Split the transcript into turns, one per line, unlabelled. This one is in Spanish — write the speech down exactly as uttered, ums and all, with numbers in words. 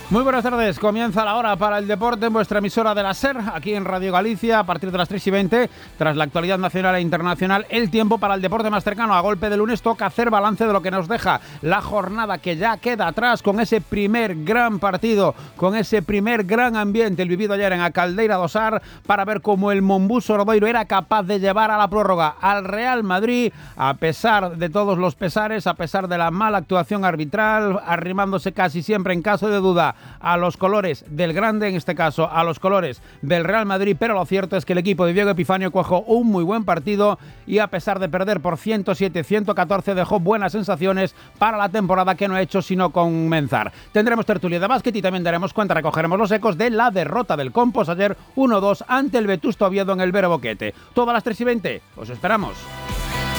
Muy buenas tardes, comienza la hora para el deporte en vuestra emisora de la SER, aquí en Radio Galicia, a partir de las tres y veinte, tras la actualidad nacional e internacional, el tiempo para el deporte más cercano. A golpe de lunes toca hacer balance de lo que nos deja la jornada que ya queda atrás, con ese primer gran partido, con ese primer gran ambiente, el vivido ayer en a Caldeira do Sar, para ver cómo el Monbus Obradoiro era capaz de llevar a la prórroga al Real Madrid, a pesar de todos los pesares, a pesar de la mala actuación arbitral, arrimándose casi siempre en caso de duda a los colores del grande, en este caso a los colores del Real Madrid, pero lo cierto es que el equipo de Diego Epifanio cuajó un muy buen partido y a pesar de perder por ciento siete a ciento catorce dejó buenas sensaciones para la temporada que no ha hecho sino comenzar. Tendremos tertulia de básquet y también daremos cuenta, recogeremos los ecos de la derrota del Compos ayer uno dos ante el Vetusta Oviedo en el Vero Boquete. Todas las tres y veinte, os esperamos.